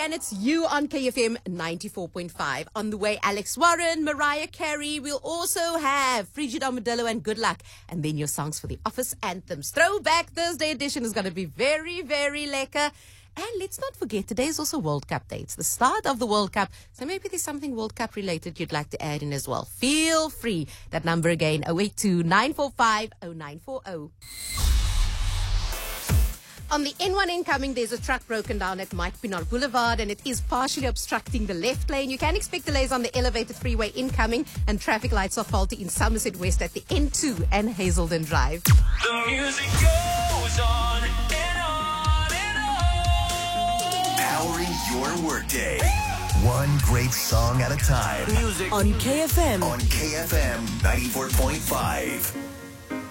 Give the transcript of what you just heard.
and it's you on KFM 94.5. On the way, Alex Warren, Mariah Carey. We'll also have Frigid Armadillo and Good Luck. And then your songs for the office anthems. Throwback Thursday edition is going to be very, very lekker. And let's not forget, today is also World Cup Day. It's the start of the World Cup. So maybe there's something World Cup related you'd like to add in as well. Feel free. That number again, 082-945-0940. On the N1 incoming, there's a truck broken down at Mike Pinard Boulevard, and it is partially obstructing the left lane. You can expect delays on the elevated freeway incoming, and traffic lights are faulty in Somerset West at the N2 and Hazelden Drive. The music goes on and on and on. Powering your workday. One great song at a time. Music On KFM. On KFM 94.5.